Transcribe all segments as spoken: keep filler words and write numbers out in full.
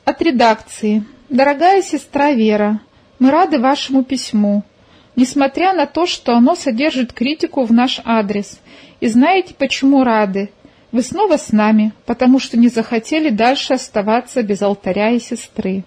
От редакции. Дорогая сестра Вера, мы рады вашему письму, несмотря на то, что оно содержит критику в наш адрес. И знаете, почему рады? Вы снова с нами, потому что не захотели дальше оставаться без алтаря и сестры.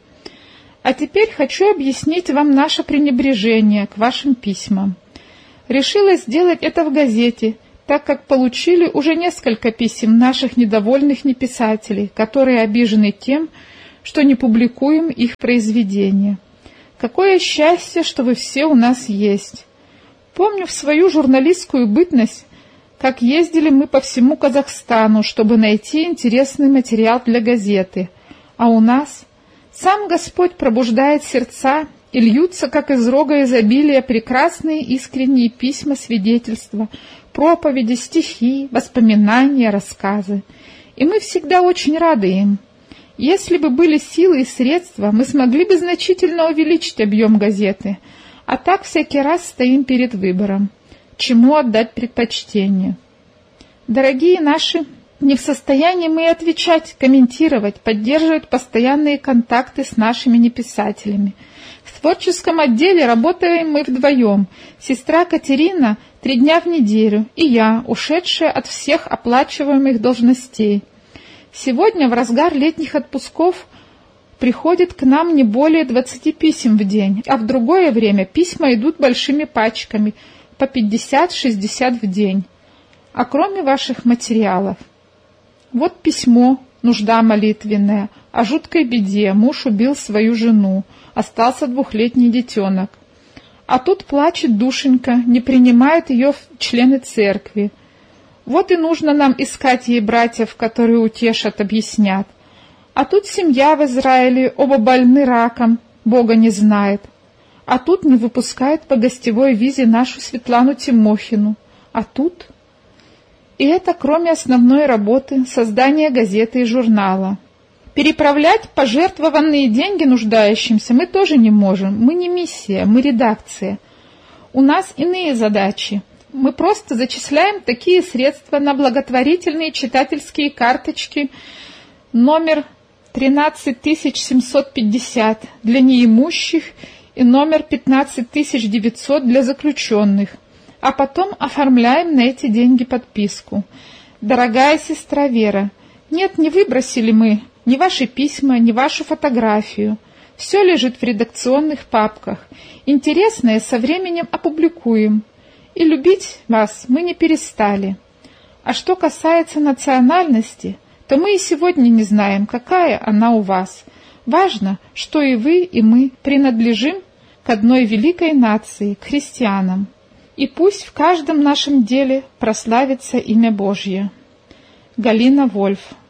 А теперь хочу объяснить вам наше пренебрежение к вашим письмам. Решила сделать это в газете, так как получили уже несколько писем наших недовольных неписателей, которые обижены тем, что не публикуем их произведения. Какое счастье, что вы все у нас есть. Помню в свою журналистскую бытность, как ездили мы по всему Казахстану, чтобы найти интересный материал для газеты. А у нас сам Господь пробуждает сердца, и льются, как из рога изобилия, прекрасные искренние письма, свидетельства, проповеди, стихи, воспоминания, рассказы. И мы всегда очень рады им. Если бы были силы и средства, мы смогли бы значительно увеличить объем газеты, а так всякий раз стоим перед выбором, чему отдать предпочтение. Дорогие наши, не в состоянии мы отвечать, комментировать, поддерживать постоянные контакты с нашими неписателями. В творческом отделе работаем мы вдвоем, сестра Катерина три дня в неделю, и я, ушедшая от всех оплачиваемых должностей. Сегодня, в разгар летних отпусков, приходит к нам не более двадцати писем в день, а в другое время письма идут большими пачками, по пятьдесят-шестьдесят в день. А кроме ваших материалов, вот письмо, нужда молитвенная, о жуткой беде, муж убил свою жену, остался двухлетний детенок. А тут плачет душенька, не принимает ее в члены церкви. Вот и нужно нам искать ей братьев, которые утешат, объяснят. А тут семья в Израиле, оба больны раком, Бога не знает. А тут не выпускает по гостевой визе нашу Светлану Тимохину. А тут... И это кроме основной работы, создания газеты и журнала. Переправлять пожертвованные деньги нуждающимся мы тоже не можем. Мы не миссия, мы редакция. У нас иные задачи. Мы просто зачисляем такие средства на благотворительные читательские карточки номер тринадцать тысяч семьсот пятьдесят для неимущих и номер пятнадцать тысяч девятьсот для заключенных, а потом оформляем на эти деньги подписку. Дорогая сестра Вера, нет, не выбросили мы ни ваши письма, ни вашу фотографию. Все лежит в редакционных папках. Интересное со временем опубликуем. И любить вас мы не перестали. А что касается национальности, то мы и сегодня не знаем, какая она у вас. Важно, что и вы, и мы принадлежим к одной великой нации, к христианам. И пусть в каждом нашем деле прославится имя Божье. Галина Вольф.